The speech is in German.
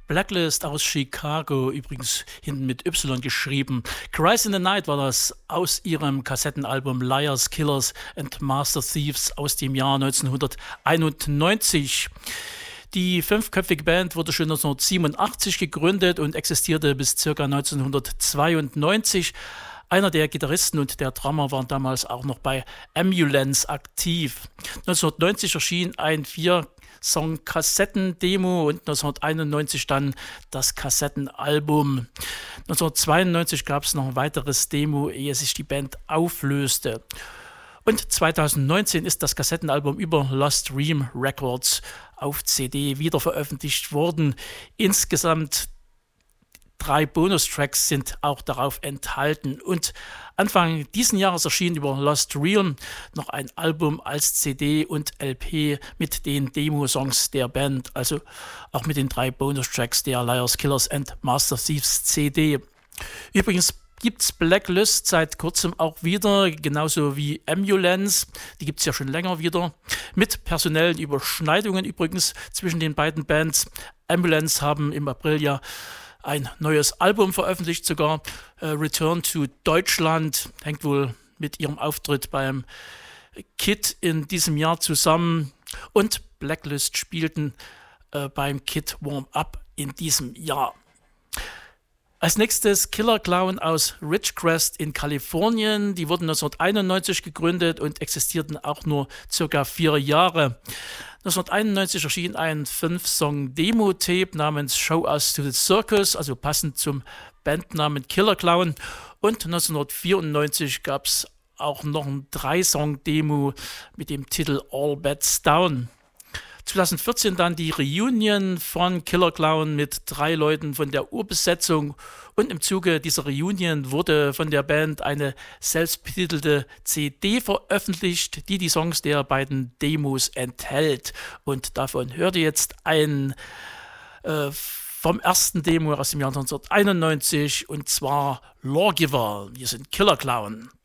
Blacklist aus Chicago, übrigens hinten mit Y geschrieben. Cries in the Night war das aus ihrem Kassettenalbum Liars, Killers and Master Thieves aus dem Jahr 1991. Die fünfköpfige Band wurde schon 1987 gegründet und existierte bis ca. 1992. Einer der Gitarristen und der Drummer waren damals auch noch bei Ambulance aktiv. 1990 erschien ein 4-Song-Kassetten-Demo und 1991 dann das Kassettenalbum. 1992 gab es noch ein weiteres Demo, ehe sich die Band auflöste. Und 2019 ist das Kassettenalbum über Lost Dream Records auf CD wieder veröffentlicht worden. Insgesamt 3 Bonustracks sind auch darauf enthalten. Und Anfang diesen Jahres erschien über Lost Realm noch ein Album als CD und LP mit den Demo-Songs der Band, also auch mit den 3 Bonustracks der Liars, Killers and Master Thieves CD. Übrigens gibt es Blacklist seit kurzem auch wieder, genauso wie Ambulance, die gibt es ja schon länger wieder, mit personellen Überschneidungen übrigens zwischen den beiden Bands. Ambulance haben im April ja ein neues Album veröffentlicht, sogar Return to Deutschland, hängt wohl mit ihrem Auftritt beim KID in diesem Jahr zusammen, und Blacklist spielten beim KID Warm-Up in diesem Jahr. Als nächstes Killer Clown aus Ridgecrest in Kalifornien. Die wurden 1991 gegründet und existierten auch nur circa 4 Jahre. 1991 erschien ein 5-Song-Demo-Tape namens Show Us to the Circus, also passend zum Bandnamen Killer Clown. Und 1994 gab es auch noch ein 3-Song-Demo mit dem Titel All Bets Down. 2014 dann die Reunion von Killer Clown mit 3 Leuten von der Urbesetzung, und im Zuge dieser Reunion wurde von der Band eine selbstbetitelte CD veröffentlicht, die die Songs der beiden Demos enthält, und davon hört ihr jetzt ein vom ersten Demo aus dem Jahr 1991, und zwar Lawgiver. Wir sind Killer Clown.